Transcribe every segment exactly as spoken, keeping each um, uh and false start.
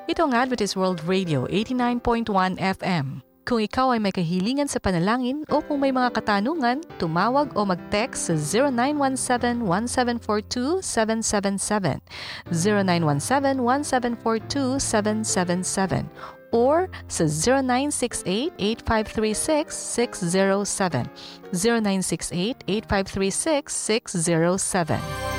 Ito ang Adventist World Radio eighty-nine point one F M. Kung ikaw ay may kahilingan sa panalangin o kung may mga katanungan, tumawag o mag-text sa zero nine one seven, one seven four two, seven seven seven, zero nine one seven, one seven four two, seven seven seven, or sa zero nine six eight, eight five three six, six zero seven, zero nine six eight, eight five three six, six zero seven.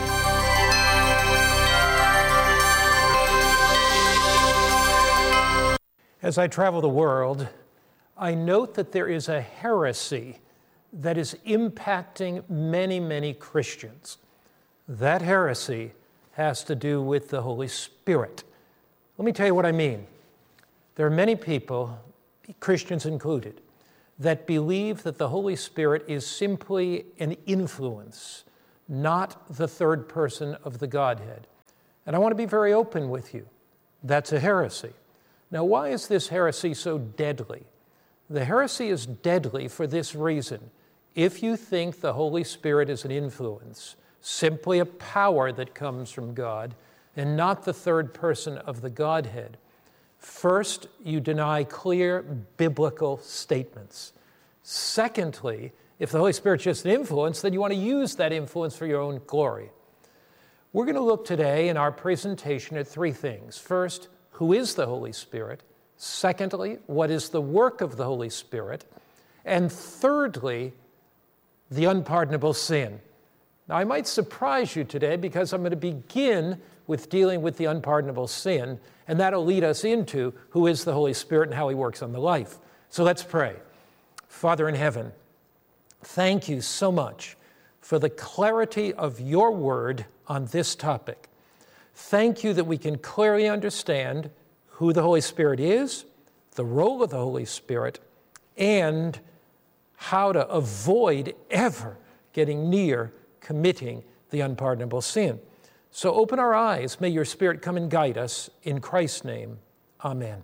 As I travel the world, I note that there is a heresy that is impacting many, many Christians. That heresy has to do with the Holy Spirit. Let me tell you what I mean. There are many people, Christians included, that believe that the Holy Spirit is simply an influence, not the third person of the Godhead. And I want to be very open with you. That's a heresy. Now, why is this heresy so deadly? The heresy is deadly for this reason. If you think the Holy Spirit is an influence, simply a power that comes from God, and not the third person of the Godhead, first, you deny clear biblical statements. Secondly, if the Holy Spirit's just an influence, then you want to use that influence for your own glory. We're going to look today in our presentation at three things. First, who is the Holy Spirit? Secondly, what is the work of the Holy Spirit? And thirdly, the unpardonable sin. Now, I might surprise you today because I'm going to begin with dealing with the unpardonable sin, and that'll lead us into who is the Holy Spirit and how he works on the life. So let's pray. Father in heaven, thank you so much for the clarity of your word on this topic. Thank you that we can clearly understand who the Holy Spirit is, the role of the Holy Spirit, and how to avoid ever getting near committing the unpardonable sin. So open our eyes. May your Spirit come and guide us. In Christ's name, amen.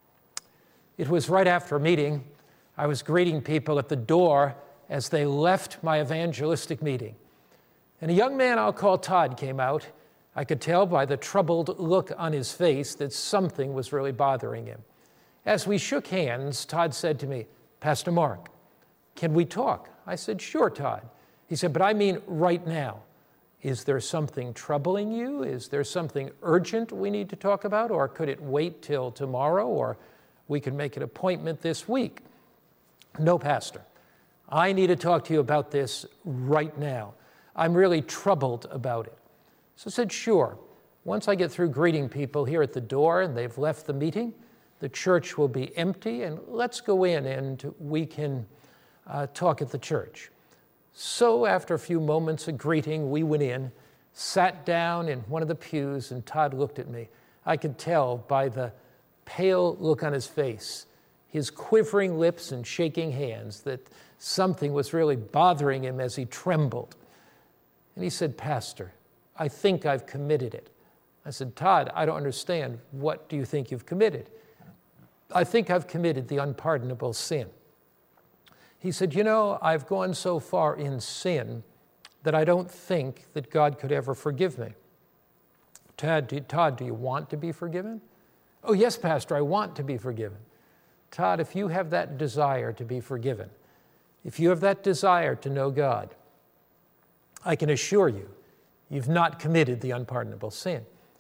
It was right after a meeting. I was greeting people at the door as they left my evangelistic meeting. And a young man I'll call Todd came out. I could tell by the troubled look on his face that something was really bothering him. As we shook hands, Todd said to me, "Pastor Mark, can we talk?" I said, "Sure, Todd." He said, "But I mean right now. Is there something troubling you? Is there something urgent we need to talk about? Or could it wait till tomorrow? Or we can make an appointment this week?" "No, Pastor. I need to talk to you about this right now. I'm really troubled about it." So I said, "Sure. Once I get through greeting people here at the door and they've left the meeting, the church will be empty, and let's go in and we can uh, talk at the church." So after a few moments of greeting, we went in, sat down in one of the pews, and Todd looked at me. I could tell by the pale look on his face, his quivering lips and shaking hands, that something was really bothering him as he trembled. And he said, "Pastor, I think I've committed it." I said, "Todd, I don't understand. What do you think you've committed?" "I think I've committed the unpardonable sin." He said, "You know, I've gone so far in sin that I don't think that God could ever forgive me." Todd, do, Todd, do you want to be forgiven?" "Oh, yes, Pastor, I want to be forgiven." Todd, if you have that desire to be forgiven, if you have that desire to know God, I can assure you, you've not committed the unpardonable sin.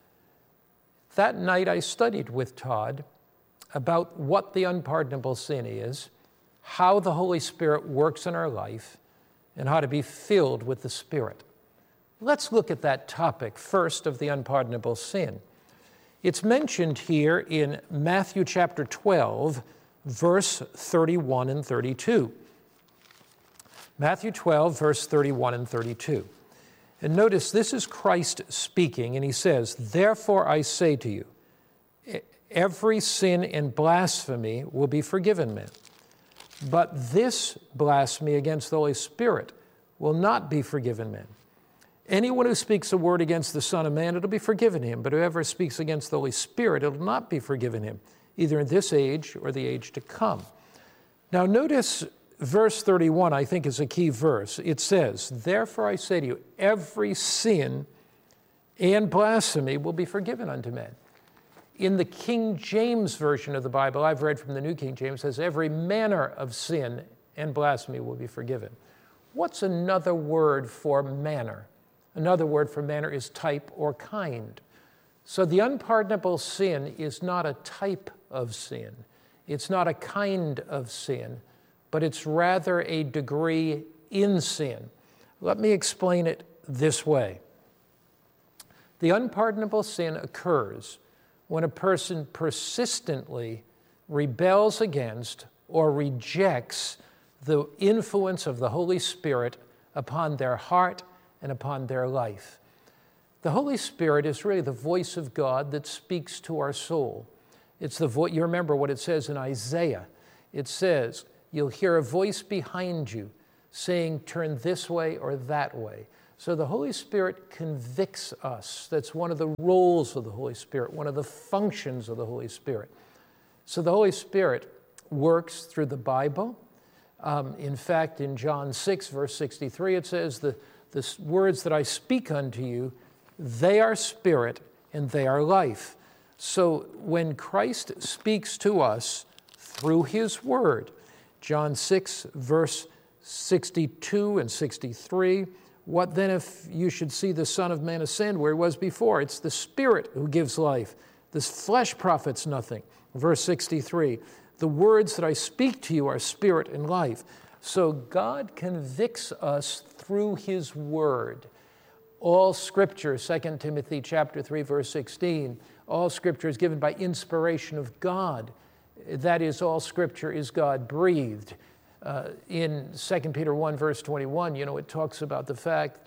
That night I studied with Todd about what the unpardonable sin is, how the Holy Spirit works in our life, and how to be filled with the Spirit. Let's look at that topic first of the unpardonable sin. It's mentioned here in Matthew chapter twelve, verse thirty-one and thirty-two. Matthew twelve, verse thirty-one and thirty-two. And notice, this is Christ speaking, and he says, "Therefore I say to you, every sin and blasphemy will be forgiven men. But this blasphemy against the Holy Spirit will not be forgiven men. Anyone who speaks a word against the Son of Man, it'll be forgiven him. But whoever speaks against the Holy Spirit, it'll not be forgiven him, either in this age or the age to come." Now notice verse thirty-one, I think, is a key verse. It says, "Therefore I say to you, every sin and blasphemy will be forgiven unto men." In the King James Version of the Bible, I've read from the New King James, says every manner of sin and blasphemy will be forgiven. What's another word for manner? Another word for manner is type or kind. So the unpardonable sin is not a type of sin. It's not a kind of sin, but it's rather a degree in sin. Let me explain it this way. The unpardonable sin occurs when a person persistently rebels against or rejects the influence of the Holy Spirit upon their heart and upon their life. The Holy Spirit is really the voice of God that speaks to our soul. It's the vo- you remember what it says in Isaiah. It says, you'll hear a voice behind you saying, turn this way or that way. So the Holy Spirit convicts us. That's one of the roles of the Holy Spirit, one of the functions of the Holy Spirit. So the Holy Spirit works through the Bible. Um, in fact, in John six, verse sixty-three, it says, the, the words that I speak unto you, they are spirit and they are life. So when Christ speaks to us through his word, John six, verse sixty-two and sixty-three, what then if you should see the Son of Man ascend where he was before? It's the Spirit who gives life. This flesh profits nothing. Verse sixty-three, the words that I speak to you are spirit and life. So God convicts us through his word. All Scripture, Second Timothy chapter three, verse sixteen, all Scripture is given by inspiration of God. That is, all Scripture is God-breathed. Uh, in Second Peter one, verse twenty-one, you know, it talks about the fact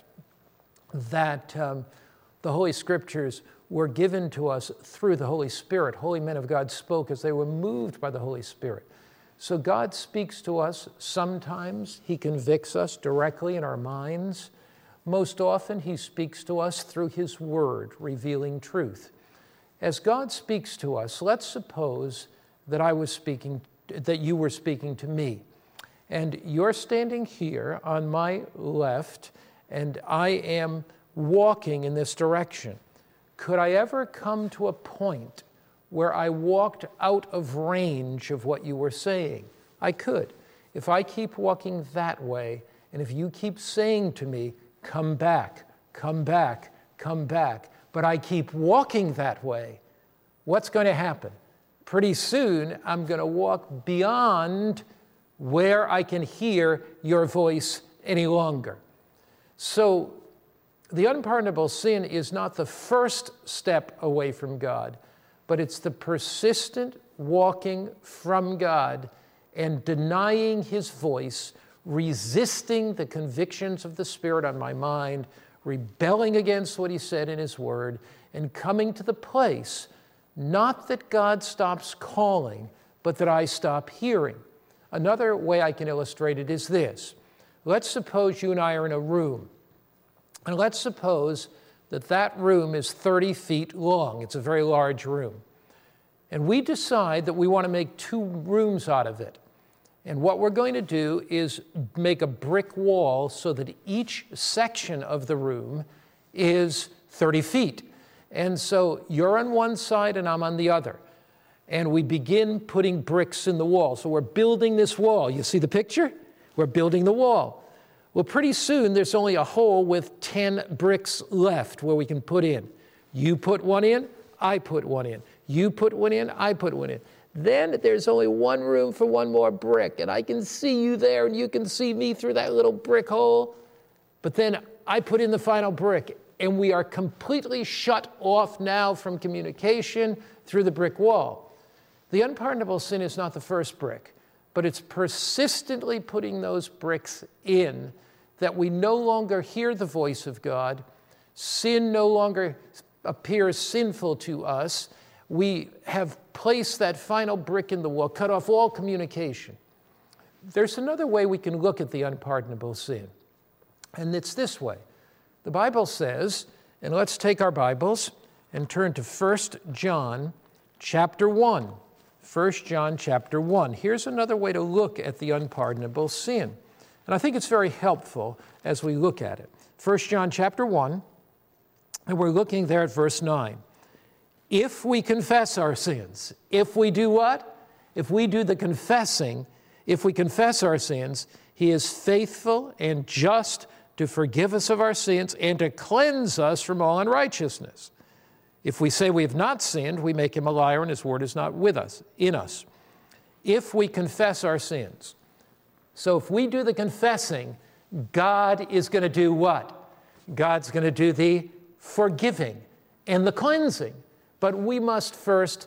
that um, the Holy Scriptures were given to us through the Holy Spirit. Holy men of God spoke as they were moved by the Holy Spirit. So God speaks to us. Sometimes he convicts us directly in our minds. Most often he speaks to us through his word, revealing truth. As God speaks to us, let's suppose that I was speaking, that you were speaking to me. And you're standing here on my left, and I am walking in this direction. Could I ever come to a point where I walked out of range of what you were saying? I could. If I keep walking that way, and if you keep saying to me, come back, come back, come back, but I keep walking that way, what's going to happen? Pretty soon, I'm going to walk beyond where I can hear your voice any longer. So the unpardonable sin is not the first step away from God, but it's the persistent walking from God and denying his voice, resisting the convictions of the Spirit on my mind, rebelling against what he said in his word, and coming to the place, not that God stops calling, but that I stop hearing. Another way I can illustrate it is this. Let's suppose you and I are in a room. And let's suppose that that room is thirty feet long. It's a very large room. And we decide that we want to make two rooms out of it. And what we're going to do is make a brick wall so that each section of the room is thirty feet. And so you're on one side and I'm on the other. And we begin putting bricks in the wall. So we're building this wall. You see the picture? We're building the wall. Well, pretty soon there's only a hole with ten bricks left where we can put in. You put one in, I put one in. You put one in, I put one in. Then there's only one room for one more brick, and I can see you there, and you can see me through that little brick hole. But then I put in the final brick, and we are completely shut off now from communication through the brick wall. The unpardonable sin is not the first brick, but it's persistently putting those bricks in that we no longer hear the voice of God. Sin no longer appears sinful to us. We have placed that final brick in the wall, cut off all communication. There's another way we can look at the unpardonable sin, and it's this way. The Bible says, and let's take our Bibles and turn to First John chapter one. First John chapter one. Here's another way to look at the unpardonable sin. And I think it's very helpful as we look at it. First John chapter one, and we're looking there at verse nine. If we confess our sins, if we do what? If we do the confessing, if we confess our sins, he is faithful and just to forgive us of our sins and to cleanse us from all unrighteousness. If we say we have not sinned, we make him a liar and his word is not with us, in us. If we confess our sins. So if we do the confessing, God is going to do what? God's going to do the forgiving and the cleansing. But we must first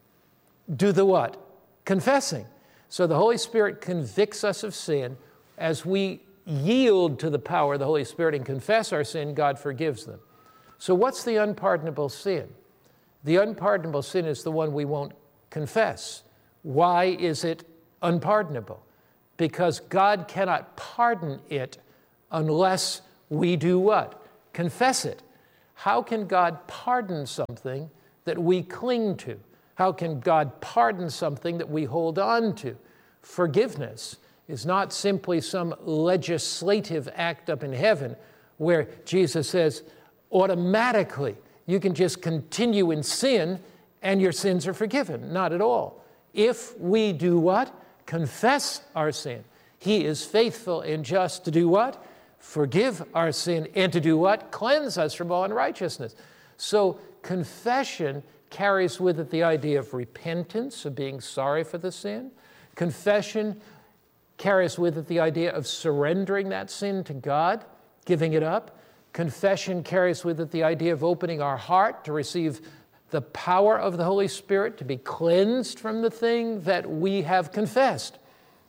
do the what? Confessing. So the Holy Spirit convicts us of sin. As we yield to the power of the Holy Spirit and confess our sin, God forgives them. So what's the unpardonable sin? The unpardonable sin is the one we won't confess. Why is it unpardonable? Because God cannot pardon it unless we do what? Confess it. How can God pardon something that we cling to? How can God pardon something that we hold on to? Forgiveness is not simply some legislative act up in heaven where Jesus says automatically you can just continue in sin and your sins are forgiven. Not at all. If we do what? Confess our sin. He is faithful and just to do what? Forgive our sin and to do what? Cleanse us from all unrighteousness. So confession carries with it the idea of repentance, of being sorry for the sin. Confession carries with it the idea of surrendering that sin to God, giving it up. Confession carries with it the idea of opening our heart to receive the power of the Holy Spirit, to be cleansed from the thing that we have confessed.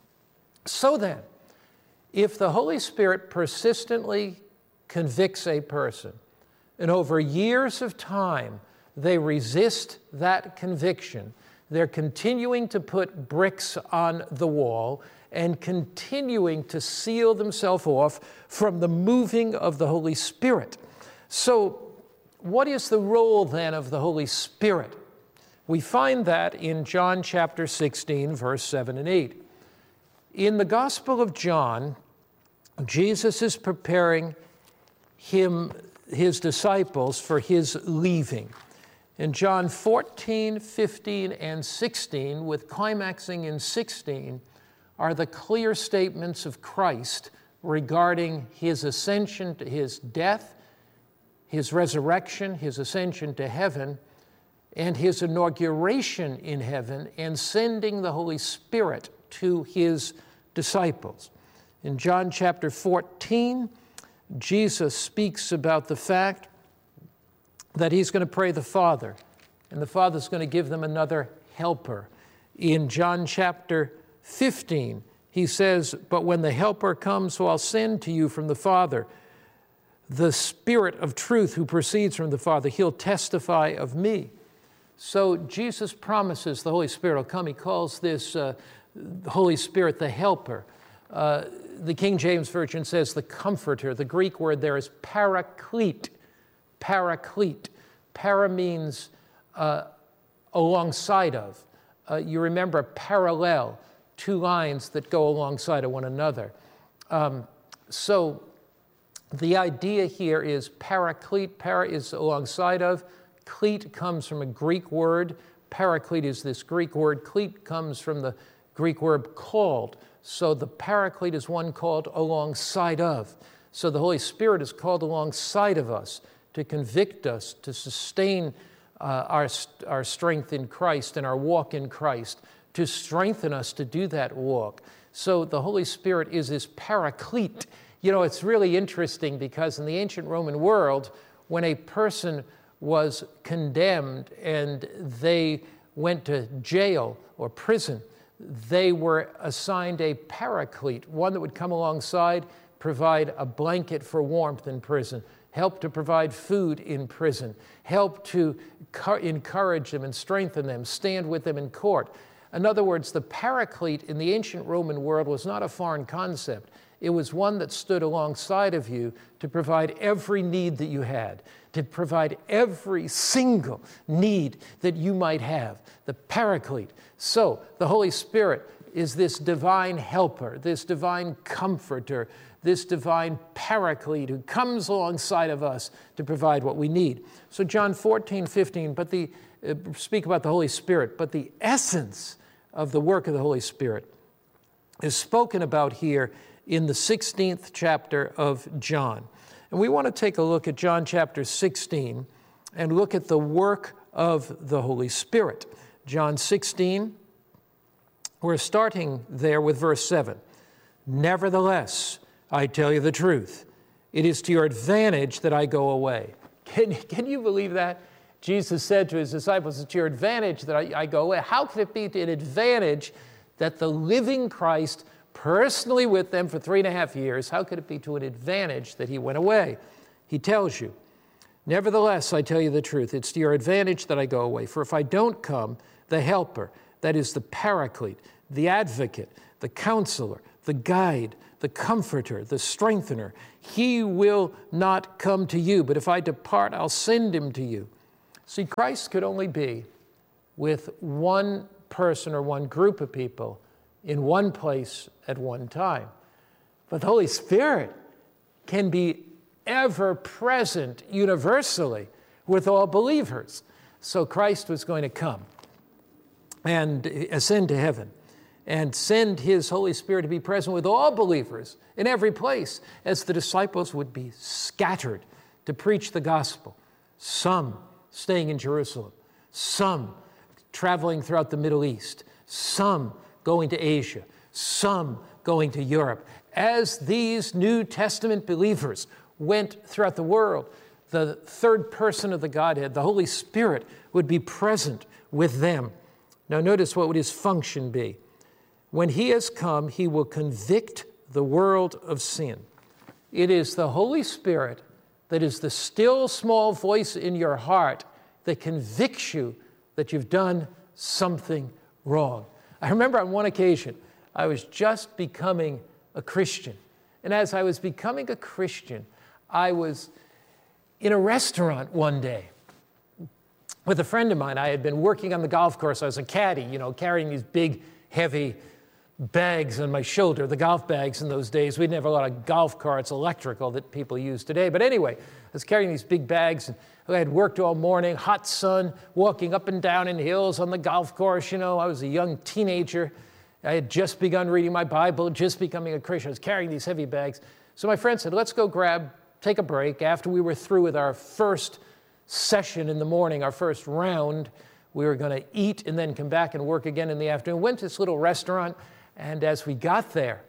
So then, if the Holy Spirit persistently convicts a person, and over years of time they resist that conviction, they're continuing to put bricks on the wall and continuing to seal themselves off from the moving of the Holy Spirit. So, what is the role then of the Holy Spirit? We find that in John chapter sixteen, verse seven and eight. In the Gospel of John, Jesus is preparing him, his disciples for his leaving. In John fourteen, fifteen, and sixteen, with climaxing in sixteen, are the clear statements of Christ regarding his ascension to his death, his resurrection, his ascension to heaven, and his inauguration in heaven, and sending the Holy Spirit to his disciples. In John chapter fourteen, Jesus speaks about the fact that he's going to pray the Father, and the Father's going to give them another helper. In John chapter fifteen, he says, "But when the helper comes, who I'll send to you from the Father, the Spirit of truth who proceeds from the Father, he'll testify of me." So Jesus promises the Holy Spirit will come. He calls this uh, Holy Spirit the helper. Uh, the King James Version says the comforter. The Greek word there is paraclete. Paraclete. Para means uh, alongside of. Uh, you remember parallel, two lines that go alongside of one another. Um, so the idea here is paraclete. Para is alongside of. Cleat comes from a Greek word. Paraclete is this Greek word. Cleat comes from the Greek word called. So the paraclete is one called alongside of. So the Holy Spirit is called alongside of us to convict us, to sustain uh, our, our strength in Christ and our walk in Christ, to strengthen us to do that walk. So the Holy Spirit is this paraclete. You know, it's really interesting because in the ancient Roman world, when a person was condemned and they went to jail or prison, they were assigned a paraclete, one that would come alongside, provide a blanket for warmth in prison, help to provide food in prison, help to encourage them and strengthen them, stand with them in court. In other words, the paraclete in the ancient Roman world was not a foreign concept. It was one that stood alongside of you to provide every need that you had, to provide every single need that you might have, the paraclete. So the Holy Spirit is this divine helper, this divine comforter, this divine paraclete who comes alongside of us to provide what we need. So John fourteen, fifteen, but the uh, speak about the Holy Spirit, but the essence of the work of the Holy Spirit is spoken about here in the sixteenth chapter of John. And we want to take a look at John chapter sixteen and look at the work of the Holy Spirit. John sixteen, we're starting there with verse seven. Nevertheless, I tell you the truth, it is to your advantage that I go away. Can, can you believe that? Jesus said to his disciples, it's to your advantage that I, I go away. How could it be to an advantage that the living Christ, personally with them for three and a half years, how could it be to an advantage that he went away? He tells you, nevertheless, I tell you the truth, it's to your advantage that I go away. For if I don't come, the helper, that is the paraclete, the advocate, the counselor, the guide, the comforter, the strengthener, he will not come to you. But if I depart, I'll send him to you. See, Christ could only be with one person or one group of people in one place at one time. But the Holy Spirit can be ever present universally with all believers. So Christ was going to come and ascend to heaven and send his Holy Spirit to be present with all believers in every place, as the disciples would be scattered to preach the gospel, some staying in Jerusalem, some traveling throughout the Middle East, some going to Asia, some going to Europe. As these New Testament believers went throughout the world, the third person of the Godhead, the Holy Spirit, would be present with them. Now notice what would his function be. When he has come, he will convict the world of sin. It is the Holy Spirit that is the still small voice in your heart that convicts you that you've done something wrong. I remember on one occasion, I was just becoming a Christian. And as I was becoming a Christian, I was in a restaurant one day with a friend of mine. I had been working on the golf course. I was a caddy, you know, carrying these big, heavy bags on my shoulder, the golf bags in those days. We didn't have a lot of golf carts, electrical, that people use today. But anyway, I was carrying these big bags, and I had worked all morning, hot sun, walking up and down in hills on the golf course. You know, I was a young teenager. I had just begun reading my Bible, just becoming a Christian. I was carrying these heavy bags. So my friend said, let's go grab, take a break. After we were through with our first session in the morning, our first round, we were going to eat and then come back and work again in the afternoon. Went to this little restaurant, and as we got there,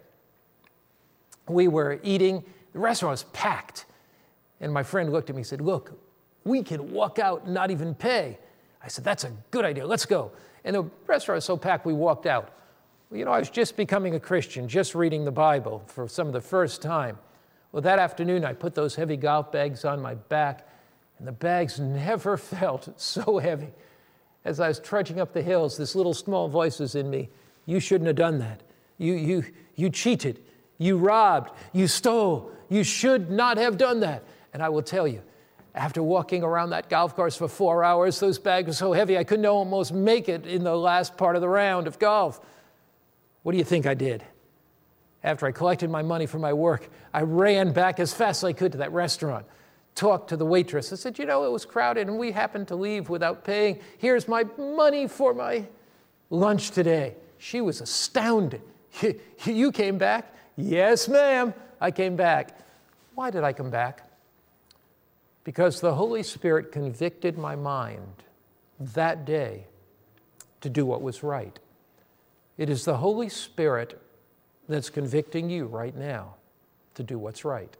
we were eating. The restaurant was packed. And my friend looked at me and said, look, we can walk out and not even pay. I said, that's a good idea. Let's go. And the restaurant was so packed, we walked out. Well, you know, I was just becoming a Christian, just reading the Bible for some of the first time. Well, that afternoon, I put those heavy golf bags on my back, and the bags never felt so heavy. As I was trudging up the hills, this little small voice was in me. You shouldn't have done that. You, you, you cheated. You robbed. You stole. You should not have done that. And I will tell you, after walking around that golf course for four hours, those bags were so heavy I couldn't almost make it in the last part of the round of golf. What do you think I did? After I collected my money for my work, I ran back as fast as I could to that restaurant, talked to the waitress. I said, you know, it was crowded and we happened to leave without paying. Here's my money for my lunch today. She was astounded. You came back? Yes, ma'am, I came back. Why did I come back? Because the Holy Spirit convicted my mind that day to do what was right. It is the Holy Spirit that's convicting you right now to do what's right.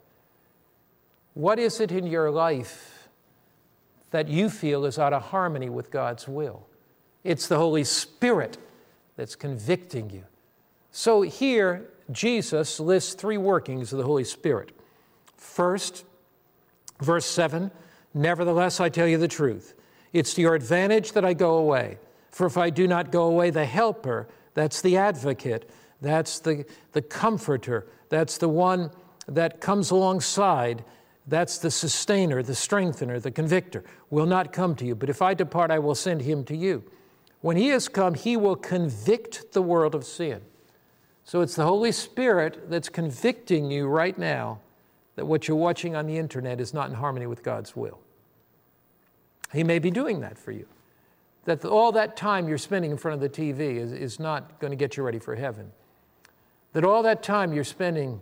What is it in your life that you feel is out of harmony with God's will? It's the Holy Spirit that's convicting you. So here, Jesus lists three workings of the Holy Spirit. First, verse seven, nevertheless, I tell you the truth. It's to your advantage that I go away. For if I do not go away, the helper, that's the advocate, that's the, the comforter, that's the one that comes alongside, that's the sustainer, the strengthener, the convictor, will not come to you. But if I depart, I will send him to you. When he has come, he will convict the world of sin. So it's the Holy Spirit that's convicting you right now that what you're watching on the internet is not in harmony with God's will. He may be doing that for you. that all that time you're spending in front of the T V is, is not going to get you ready for heaven. That all that time you're spending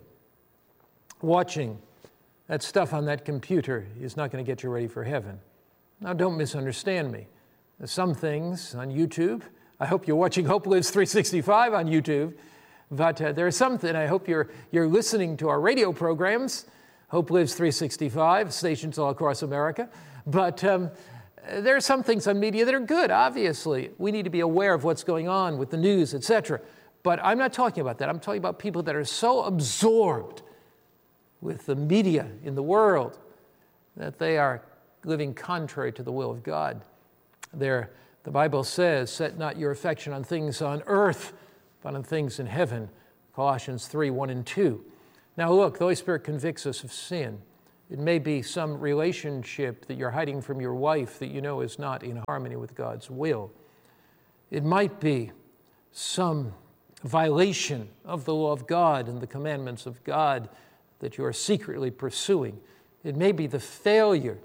watching that stuff on that computer is not going to get you ready for heaven. Now, don't misunderstand me. There's some things on YouTube. I hope you're watching Hope Lives three sixty-five on YouTube. But uh, there are some things, I hope you're, you're listening to our radio programs, Hope Lives three sixty-five, stations all across America. But um, there are some things on media that are good, obviously. We need to be aware of what's going on with the news, et cetera. But I'm not talking about that. I'm talking about people that are so absorbed with the media in the world that they are living contrary to the will of God. They're, the Bible says, set not your affection on things on earth, but on things in heaven, Colossians three, one and two. Now look, the Holy Spirit convicts us of sin. It may be some relationship that you're hiding from your wife that you know is not in harmony with God's will. It might be some violation of the law of God and the commandments of God that you are secretly pursuing. It may be the failure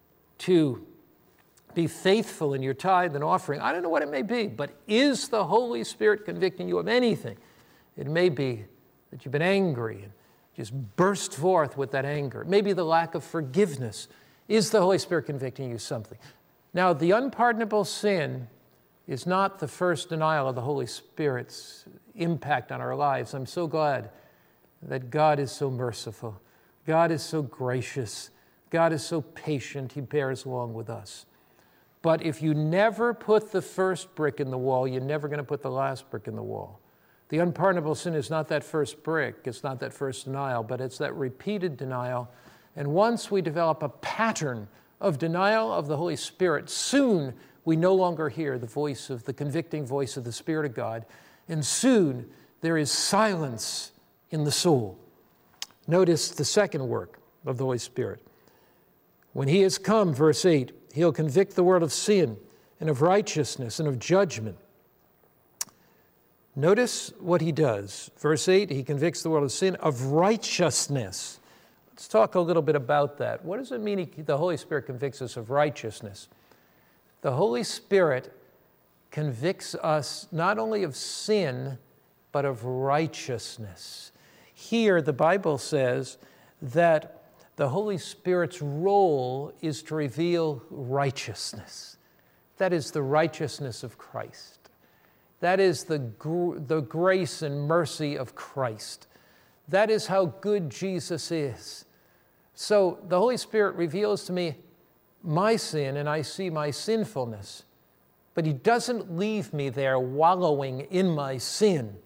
to be faithful in your tithe and offering. I don't know what it may be, but is the Holy Spirit convicting you of anything? It may be that you've been angry and just burst forth with that anger. It may be the lack of forgiveness. Is the Holy Spirit convicting you of something? Now, the unpardonable sin is not the first denial of the Holy Spirit's impact on our lives. I'm so glad that God is so merciful. God is so gracious. God is so patient. He bears along with us. But if you never put the first brick in the wall, you're never going to put the last brick in the wall. The unpardonable sin is not that first brick. It's not that first denial, but it's that repeated denial. And once we develop a pattern of denial of the Holy Spirit, soon we no longer hear the voice of the convicting voice of the Spirit of God. And soon there is silence in the soul. Notice the second work of the Holy Spirit. When he has come, verse eight, he'll convict the world of sin and of righteousness and of judgment. Notice what he does. Verse eight, he convicts the world of sin, of righteousness. Let's talk a little bit about that. What does it mean he, the Holy Spirit convicts us of righteousness? The Holy Spirit convicts us not only of sin, but of righteousness. Here, the Bible says that the Holy Spirit's role is to reveal righteousness. That is the righteousness of Christ. That is the, gr- the grace and mercy of Christ. That is how good Jesus is. So the Holy Spirit reveals to me my sin, and I see my sinfulness. But he doesn't leave me there wallowing in my sin.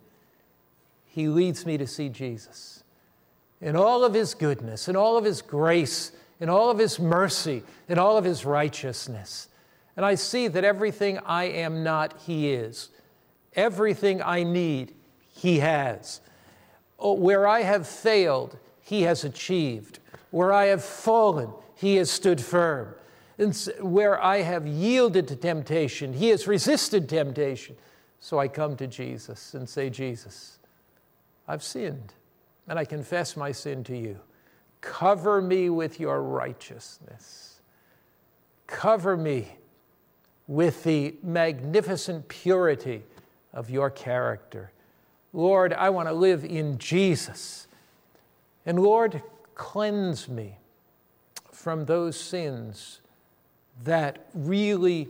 He leads me to see Jesus. In all of his goodness, in all of his grace, in all of his mercy, in all of his righteousness. And I see that everything I am not, he is. Everything I need, he has. Where I have failed, he has achieved. Where I have fallen, he has stood firm. And where I have yielded to temptation, he has resisted temptation. So I come to Jesus and say, Jesus, I've sinned, and I confess my sin to you. Cover me with your righteousness. Cover me with the magnificent purity of your character. Lord, I want to live in Jesus. And Lord, cleanse me from those sins that really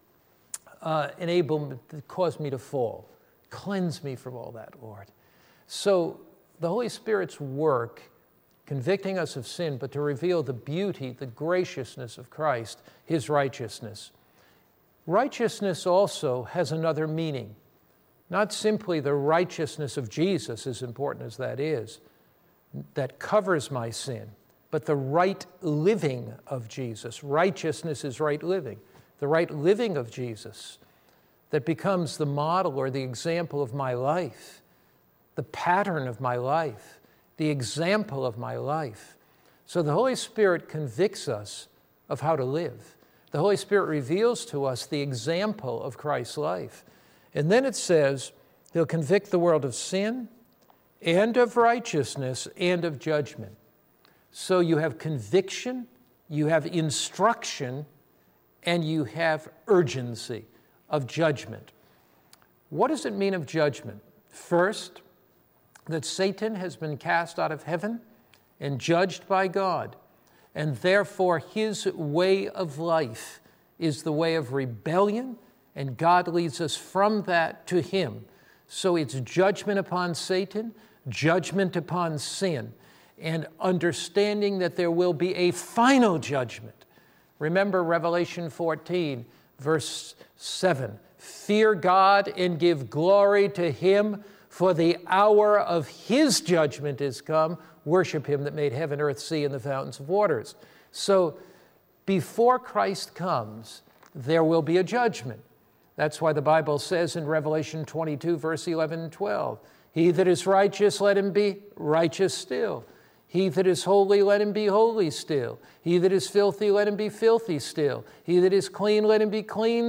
uh, enable me, cause me to fall. Cleanse me from all that, Lord. So the Holy Spirit's work, convicting us of sin, but to reveal the beauty, the graciousness of Christ, his righteousness. Righteousness also has another meaning. Not simply the righteousness of Jesus, as important as that is, that covers my sin, but the right living of Jesus. Righteousness is right living. The right living of Jesus that becomes the model or the example of my life, the pattern of my life, the example of my life. So the Holy Spirit convicts us of how to live. The Holy Spirit reveals to us the example of Christ's life. And then it says, he'll convict the world of sin and of righteousness and of judgment. So you have conviction, you have instruction, and you have urgency. of judgment. What does it mean of judgment? First, that Satan has been cast out of heaven and judged by God, and therefore his way of life is the way of rebellion, and God leads us from that to him. So it's judgment upon Satan, judgment upon sin, and understanding that there will be a final judgment. Remember Revelation fourteen, verse seven. Fear God and give glory to him, for the hour of his judgment is come. Worship him that made heaven, earth, sea, and the fountains of waters. So before Christ comes, there will be a judgment. That's why the Bible says in Revelation twenty-two, verse eleven and twelve, he that is righteous, let him be righteous still. He that is holy, let him be holy still. He that is filthy, let him be filthy still. He that is clean, let him be clean